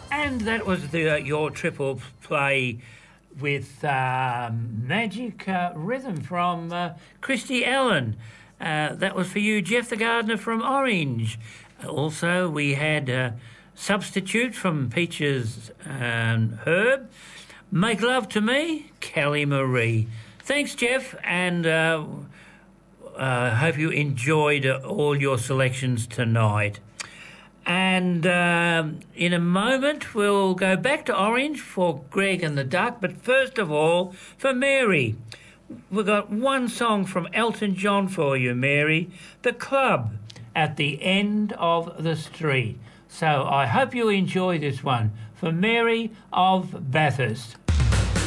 And that was your triple play with Magic Rhythm from Christy Allen. That was for you, Jeff the Gardener from Orange. Also, we had Substitute from Peaches and Herb. Make Love to Me, Kelly Marie. Thanks, Jeff, and hope you enjoyed all your selections tonight. And in a moment, we'll go back to Orange for Greg and the Duck. But first of all, for Mary, we've got one song from Elton John for you, Mary. The Club at the End of the Street. So I hope you enjoy this one. For Mary of Bathurst.